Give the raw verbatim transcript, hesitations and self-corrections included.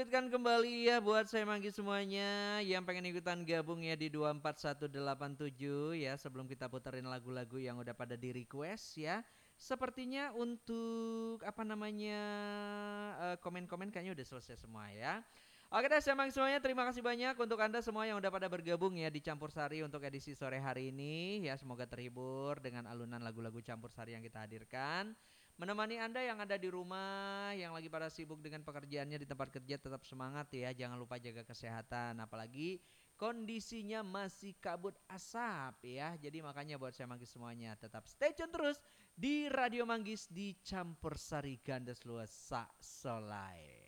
Lanjutkan kembali ya buat saya Manggis semuanya yang pengen ikutan gabung ya di dua empat satu delapan tujuh ya, sebelum kita puterin lagu-lagu yang udah pada di request ya. Sepertinya untuk apa namanya eh, komen-komen kayaknya udah selesai semua ya. Oke deh saya Manggis semuanya, terima kasih banyak untuk Anda semua yang udah pada bergabung ya di Campur Sari untuk edisi sore hari ini ya. Semoga terhibur dengan alunan lagu-lagu Campur Sari yang kita hadirkan. Menemani Anda yang ada di rumah, yang lagi pada sibuk dengan pekerjaannya di tempat kerja, tetap semangat ya. Jangan lupa jaga kesehatan, apalagi kondisinya masih kabut asap ya. Jadi makanya buat saya Manggis semuanya tetap stay tune terus di Radio Manggis di Campur Sari Gandes Luas Sak Solai.